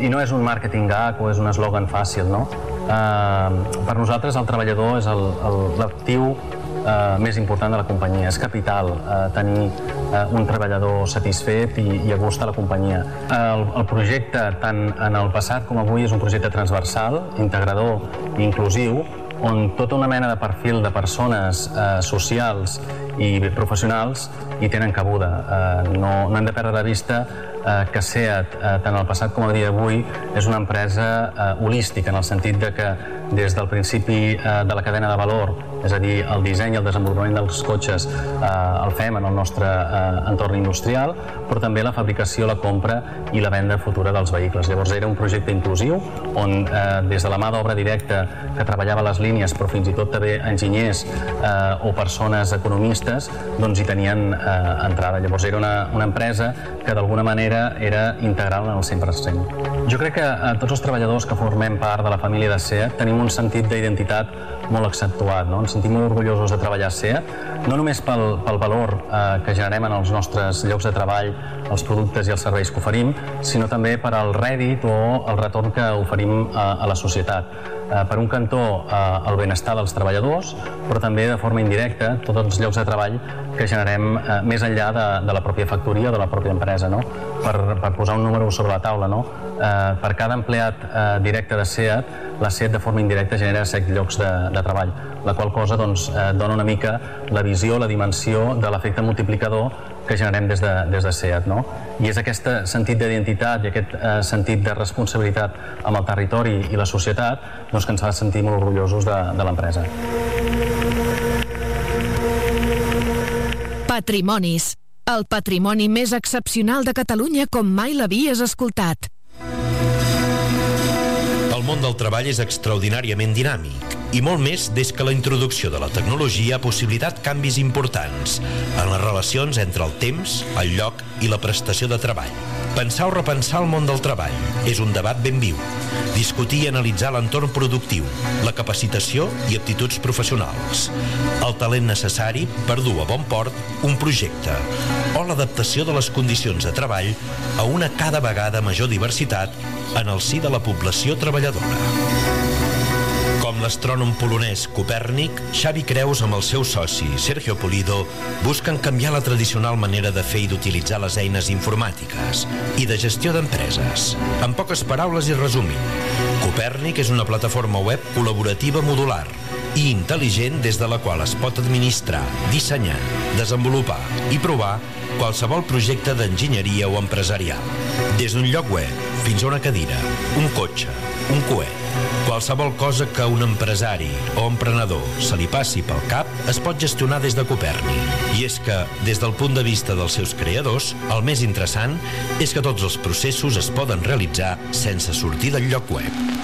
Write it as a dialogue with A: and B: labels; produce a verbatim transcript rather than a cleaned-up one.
A: i no és un màrqueting gag o és un eslògan fàcil, no? Eh, per nosaltres el treballador és l'actiu eh, més important de la companyia. És capital eh, tenir eh, un treballador satisfet i, i a gust a la companyia. El, el projecte, tant en el passat com avui, és un projecte transversal, integrador i inclusiu, on tota una mena de perfil de persones eh, socials i professionals hi tenen cabuda. Eh, no, no hem de perdre de vista eh, que SEAT, eh, tant el passat com el dia d'avui, és una empresa eh, holística, en el sentit de que des del principi eh, de la cadena de valor, és a dir, el disseny i el desenvolupament dels cotxes eh, el fem en el nostre eh, entorn industrial, però també la fabricació, la compra i la venda futura dels vehicles. Llavors era un projecte inclusiu on eh, des de la mà d'obra directa que treballava les línies, però fins i tot també enginyers eh, o persones economistes, doncs hi tenien eh, entrada. Llavors era una, una empresa que d'alguna manera era integral en el cent per cent. Jo crec que eh, tots els treballadors que formem part de la família de SEAT tenim un sentit d'identitat molt accentuat, no? Ens sentim molt orgullosos de treballar a SEAT, no només pel, pel valor eh, que generem en els nostres llocs de treball, els productes i els serveis que oferim, sinó també per al rèdit o el retorn que oferim a, a la societat. Eh, per un cantó, eh, el benestar dels treballadors, però també de forma indirecta tots els llocs de treball que generem eh, més enllà de, de la pròpia factoria o de la pròpia empresa, no? Per, per posar un número sobre la taula, no? Eh, per cada empleat eh, directe de SEAT, la SEAT de forma indirecta genera set llocs de, de treball, la qual cosa doncs, eh, dona una mica la visió, la dimensió de l'efecte multiplicador que generem des de, des de SEAT, no? I és aquest sentit d'identitat i aquest eh, sentit de responsabilitat amb el territori i la societat doncs, que ens fa sentir molt orgullosos de, de l'empresa.
B: Patrimonis. El patrimoni més excepcional de Catalunya com mai l'havies escoltat.
C: El món del treball és extraordinàriament dinàmic i molt més des que la introducció de la tecnologia ha possibilitat canvis importants en les relacions entre el temps, el lloc i la prestació de treball. Pensar o repensar el món del treball és un debat ben viu. Discutir i analitzar l'entorn productiu, la capacitació i aptituds professionals, el talent necessari per dur a bon port un projecte o l'adaptació de les condicions de treball a una cada vegada major diversitat en el si de la població treballadora. Com l'astrònom polonès Copèrnic, Xavi Creus amb el seu soci Sergio Pulido busquen canviar la tradicional manera de fer i d'utilitzar les eines informàtiques i de gestió d'empreses. En poques paraules i resumint, Copèrnic és una plataforma web col·laborativa modular i intel·ligent des de la qual es pot administrar, dissenyar, desenvolupar i provar qualsevol projecte d'enginyeria o empresarial. Des d'un lloc web fins a una cadira, un cotxe, un coet, qualsevol cosa que un empresari o emprenedor se li passi pel cap es pot gestionar des de Copèrnic. I és que, des del punt de vista dels seus creadors, el més interessant és que tots els processos es poden realitzar sense sortir del lloc web.